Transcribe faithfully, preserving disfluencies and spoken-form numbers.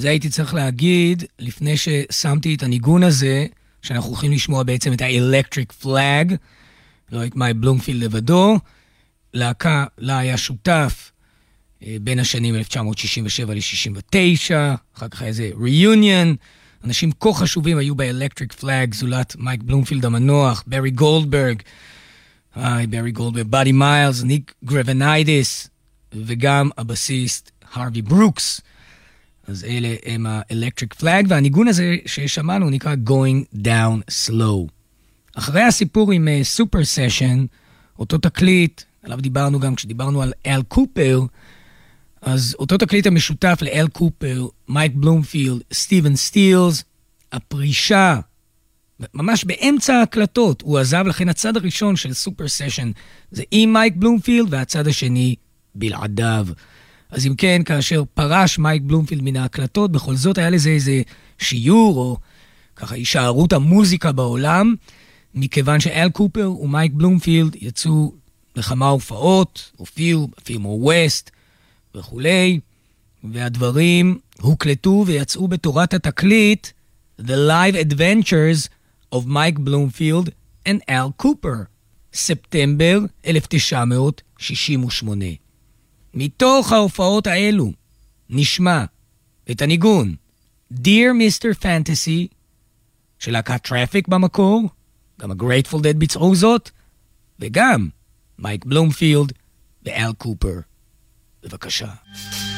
זה הייתי צריך להגיד, לפני ששמתי את הניגון הזה, שאנחנו הולכים לשמוע בעצם את ה-Electric Flag, לא את מייק בלומפילד לבדו, להקה לה היה שותף בין השנים אלף תשע מאות שישים ושבע ל-שישים ותשע, אחר כך היה איזה reunion, אנשים כה חשובים היו ב-Electric Flag, זולת מייק בלומפילד המנוח, ברי גולדברג, היי, ברי גולדברג, בדי מיילס, ניק גרבניידיס, וגם הבסיסט הרווי ברוקס. אז אלה הם ה-Electric Flag, והניגון הזה ששמענו נקרא Going Down Slow. אחרי הסיפור עם Super Session, אותו תקליט, עליו דיברנו גם כשדיברנו על אל קופר, אז אותו תקליט המשותף לאל קופר, מייק בלומפילד, סטיבן סטילס, הפרישה, ממש באמצע ההקלטות, הוא עזב, לכן הצד הראשון של סופר סשן זה עם מייק בלומפילד, והצד השני בלעדיו. אז אם כן, כאשר פרש מייק בלומפילד מן ההקלטות, בכל זאת היה לזה איזה שיעור, או ככה הישארות המוזיקה בעולם, מכיוון שאל קופר ומייק בלומפילד יצאו לכמה הופעות, הופיעו, בפילמו ווסט וכולי, והדברים הוקלטו ויצאו בתורת התקליט, The Live Adventures of Mike Bloomfield and Al Cooper, ספטמבר אלף תשע מאות שישים ושמונה. מתוך ההופעות האלו נשמע את הניגון Dear מיסטר Fantasy של להקת Traffic במקור, גם ה-Grateful Dead ביצעו זאת, וגם מייק בלומפילד ואל קופר. בבקשה.